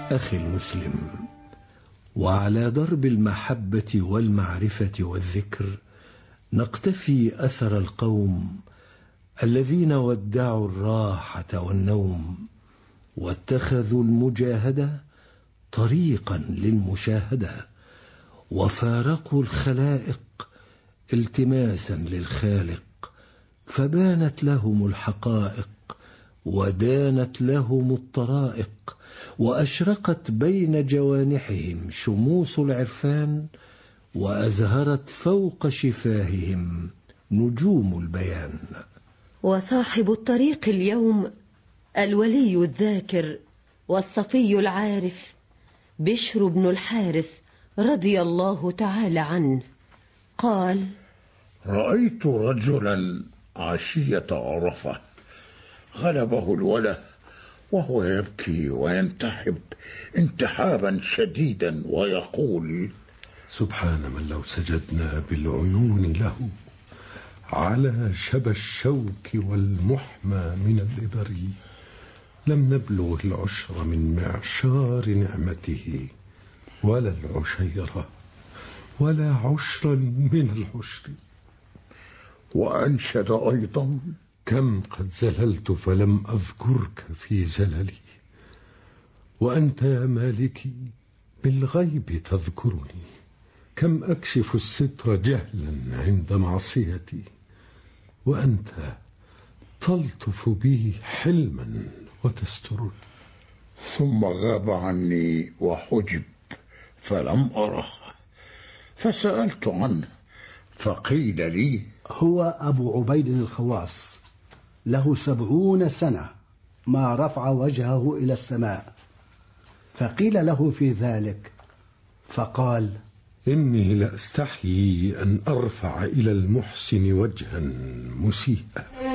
أخي المسلم، وعلى درب المحبة والمعرفة والذكر نقتفي أثر القوم الذين ودعوا الراحة والنوم واتخذوا المجاهدة طريقا للمشاهدة، وفارقوا الخلائق التماسا للخالق، فبانت لهم الحقائق ودانت لهم الطرائق، وأشرقت بين جوانحهم شموس العرفان، وأزهرت فوق شفاههم نجوم البيان. وصاحب الطريق اليوم الولي الذاكر والصفي العارف بشر بن الحارث رضي الله تعالى عنه قال: رأيت رجلا عشية عرفة غلبه الوله وهو يبكي وينتحب انتحابا شديدا ويقول: سبحان من لو سجدنا بالعيون له على شبى الشوك والمحمى من الإبر لم نبلغ العشر من معشار نعمته ولا العشيرة ولا عشرا من العشر. وأنشد أيضا: كم قد زللت فلم أذكرك في زللي، وأنت يا مالكي بالغيب تذكرني، كم أكشف الستر جهلا عند معصيتي، وأنت تلطف بي حلما وتسترني. ثم غاب عني وحجب فلم أره، فسألت عنه فقيل لي: هو أبو عبيد الخواص، له 70 سنة ما رفع وجهه إلى السماء. فقيل له في ذلك فقال: إني لأستحيي أن أرفع إلى المحسن وجها مسيئا.